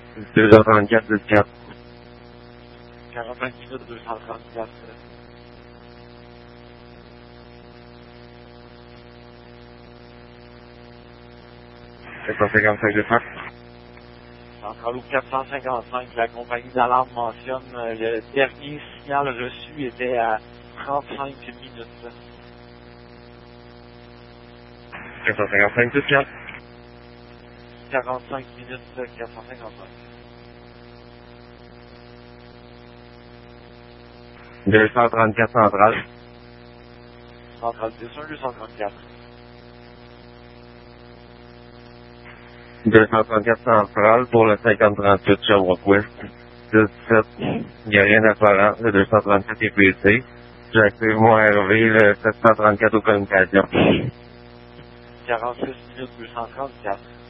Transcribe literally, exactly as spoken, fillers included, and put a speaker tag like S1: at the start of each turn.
S1: deux cent trente-quatre, deux cent trente-quatre.
S2: quarante-cinq minutes, deux cent trente-quatre.
S1: quatre cent cinquante-cinq, deux cents.
S2: Centrale au quatre cent cinquante-cinq, la compagnie d'alarme mentionne euh, le dernier signal reçu était à trente-cinq minutes.
S1: quatre cent cinquante-cinq, deux cents.
S2: quarante-cinq minutes, quatre cent cinquante-cinq.
S1: deux cent trente-quatre centrale.
S2: Centrale dix un, deux cent trente-quatre.
S1: deux cent trente-quatre centrale pour le cinquante trente-huit Sherbrooke West. dix-sept, il n'y a rien d'apparent, le deux cent trente-quatre est P C. J'active mon R V, le sept cent trente-quatre aux communications.
S2: quarante-six minutes, deux cent trente-quatre.